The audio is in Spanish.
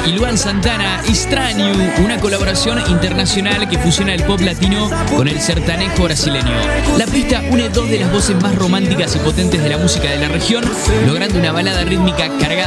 y Luan Santana, Estranho, una colaboración internacional que fusiona el pop latino con el sertanejo brasileño. La pista une dos de las voces más románticas y potentes de la música de la región, logrando una balada rítmica cargada